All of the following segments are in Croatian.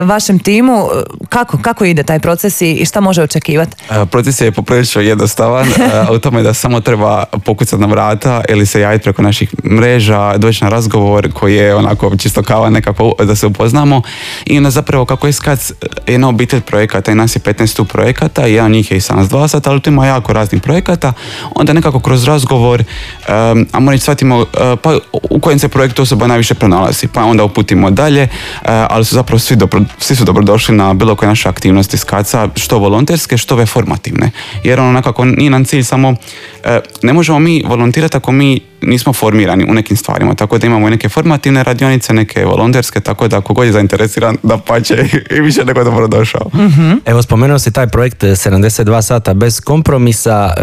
vašem timu. Kako ide taj proces i šta može očekivati? Proces je poprilično jednostavan. U tome da samo treba pokucati na vrata ili se javiti preko naših mreža, doći na razgovor koji je onako čisto kava nekako da se upoznamo. I onda zapravo kako je SKAC jedna obitelj projekata i nas je 15 projekata i jedan njih je i Sans 2 sata, ali tu ima jako raznih projekata. Onda nekako kroz razgovor ajmo reći shvatimo pa u kojem se projektu osoba najviše pronalazi, pa onda uputimo dalje, ali su zapravo svi su dobrodošli na bilo koje naše aktivnosti SKAC-a, što volonterske, što ove formativne. Jer ono nekako nije nam cilj samo, ne možemo mi volontirati ako mi nismo formirani u nekim stvarima, tako da imamo i neke formativne radionice, neke volonterske, tako da ako god je zainteresiran, da pače i više nego dobrodošao. Mm-hmm. Evo, spomenuo si taj projekt 72 sata bez kompromisa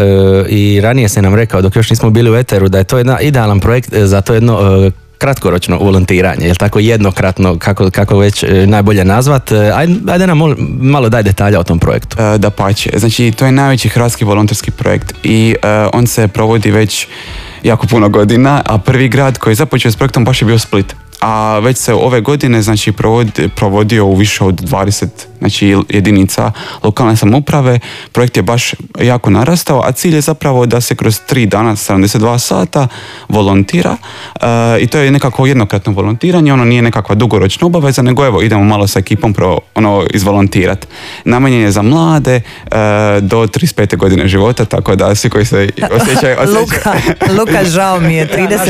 i ranije se nam rekao, dok još nismo bili u eteru, da je to jedan idealan projekt za to jedno kratkoročno volontiranje, je li tako, jednokratno, kako već najbolje nazvat. Ajde nam malo daj detalja o tom projektu. Da pače, znači to je najveći hrvatski volonterski projekt i on se provodi već jako puno godina, a prvi grad koji je započeo s projektom baš je bio Split. A već se ove godine znači provodio u više od 20 znači jedinica lokalne samouprave. Projekt je baš jako narastao, a cilj je zapravo da se kroz 3 dana 72 sata volontira i to je nekako jednokratno volontiranje, ono nije nekakva dugoročna obaveza, nego evo idemo malo sa ekipom izvolontirati. Namenjen je za mlade do 35. godine života, tako da svi koji se osjećaju... Luka, žao mi je,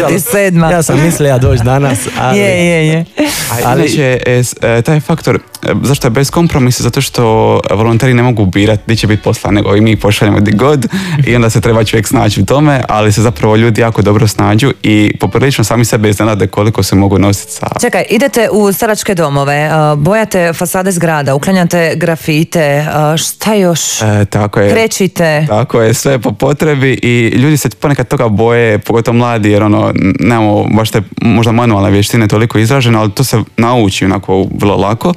37. Ja sam mislio doći danas, ali... Je. Ali inače, taj faktor, zašto je bez kompromisa? Zato što volonteri ne mogu birati gdje će biti posla, nego i mi pošaljemo gdje god i onda se treba čovjek snaći u tome, ali se zapravo ljudi jako dobro snađu i poprilično sami sebe iznenade koliko se mogu nositi sa... Čekaj, idete u staračke domove, bojate fasade zgrada, uklanjate grafite, šta još? Tako je. Krečite? Tako je, sve po potrebi i ljudi se ponekad toga boje, pogotovo mladi, jer nemamo baš te možda manualne vještine toliko izražene, ali to se nauči onako vrlo lako.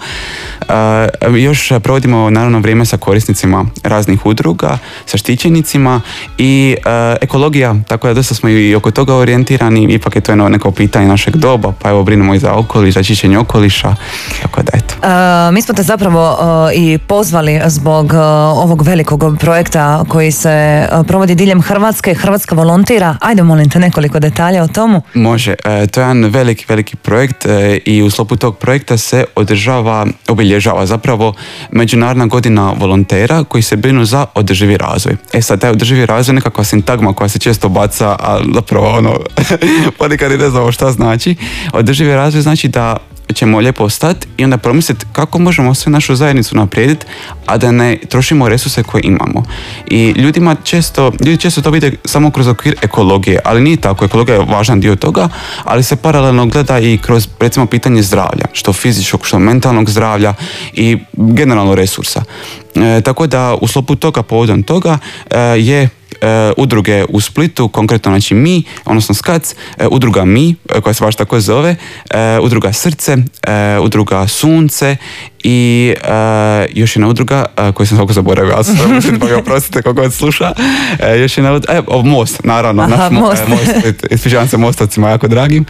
Još provodimo naravno vrijeme sa korisnicima raznih udruga, sa štićenicima i ekologija, tako da dosta smo i oko toga orijentirani, ipak je to neko pitanje našeg doba, pa evo brinemo i za okoliš, za čišćenje okoliša, tako da eto. Mi smo te zapravo i pozvali zbog ovog velikog projekta koji se provodi diljem Hrvatske, Hrvatska volontira. Ajde, molim te, nekoliko detalja o tomu. Može, to je jedan veliki projekt i u sklopu tog projekta se obilježava zapravo Međunarodna godina volontera koji se brinu za održivi razvoj. Sad, taj održivi razvoj je nekakva sintagma koja se često baca, a zapravo ponekad i ne znamo šta znači. Održivi razvoj znači da ćemo lijepo stati i onda promisliti kako možemo sve našu zajednicu naprijediti, a da ne trošimo resurse koje imamo. I ljudi često to vide samo kroz okvir ekologije, ali nije tako. Ekologija je važan dio toga, ali se paralelno gleda i kroz, recimo, pitanje zdravlja, što fizičkog, što mentalnog zdravlja i generalno resursa. Tako da u sklopu toga, povodom toga je udruge u Splitu, konkretno znači mi, odnosno SKAC, udruga Mi, koja se baš tako zove, udruga Srce, udruga Sunce i još jedna udruga koju sam svako zaboravio, ali sam pa ga oprostite kako god sluša. Još jedna udruga, Most, naravno. Most, ispričavam se Mostovcima, jako dragim.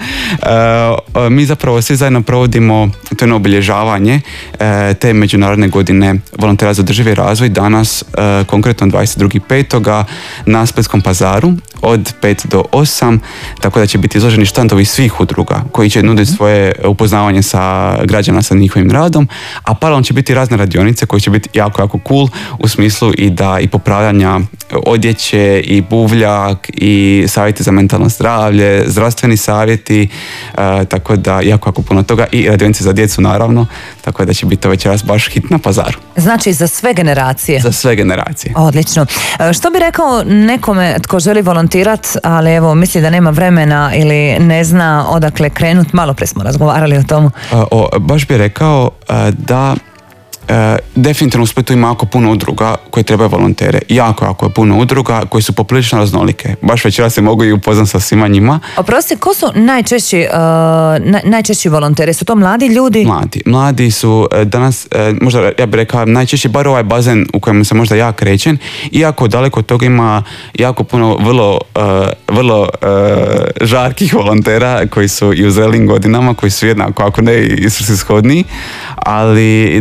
Mi zapravo svi zajedno provodimo to jedno obilježavanje te Međunarodne godine volontera za održivi razvoj danas, konkretno 22.5. na Splitskom pazaru od 5 do 8, tako da će biti izloženi štandovi svih udruga koji će nuditi svoje upoznavanje sa građana sa njihovim radom, a paralelno će biti razne radionice koje će biti jako cool u smislu i popravljanja odjeće i buvljak i savjeti za mentalno zdravlje, zdravstveni savjeti, tako da jako puno toga i radionice za djecu naravno, tako da će biti to večeras baš hit na pazaru. Znači za sve generacije? Za sve generacije. Odlično. Što bi rekao nekome tko želi volontirati, ali evo misli da nema vremena ili ne zna odakle krenut, malo pre smo razgovarali o tomu. Baš bi rekao da definitivno u Splitu ima jako puno udruga koje trebaju volontere. Jako je puno udruga koji su poprilično raznolike. Baš večeras se mogu i upoznat sa svima njima. Oprosti, ko su najčešći volonteri? Su to mladi ljudi? Mladi su danas, možda ja bih rekao, najčešće bar ovaj bazen u kojem se možda ja krećem, iako daleko od toga ima jako puno vrlo žarkih volontera koji su i u zrelim godinama, koji su jednako, ako ne i svrsishodniji, ali